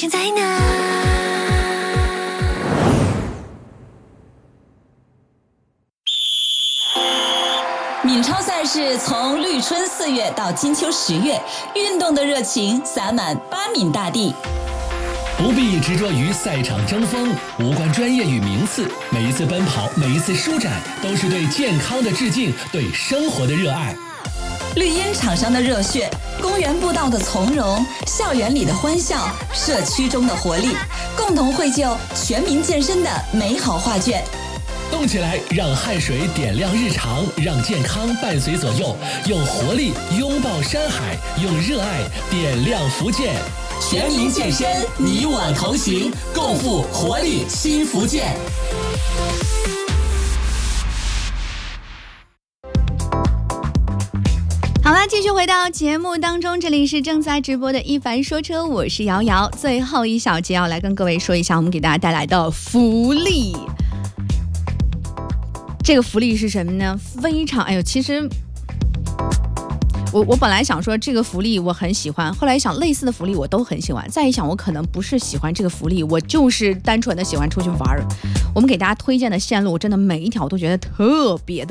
现在呢？ 闽超赛事从绿春4月到金秋10月，运动的热情洒满巴闽大地。 不必执着于赛场争锋，无关专业与名次，每一次奔跑，每一次舒展，都是对健康的致敬，对生活的热爱。 绿茵场上的热血，公园步道的从容，校园里的欢笑，社区中的活力，共同绘就全民健身的美好画卷。 动起来，让汗水点亮日常，让健康伴随左右，用活力拥抱山海，用热爱点亮福建。全民健身，你我同行，共赴活力新福建。 好啦，继续回到节目当中，这里是正在直播的一凡说车，我是瑶瑶。最后一小节要来跟各位说一下我们给大家带来的福利。这个福利是什么呢？非常其实我本来想说这个福利我很喜欢，后来想类似的福利我都很喜欢，再一想我可能不是喜欢这个福利，我就是单纯的喜欢出去玩。我们给大家推荐的线路真的每一条都觉得特别的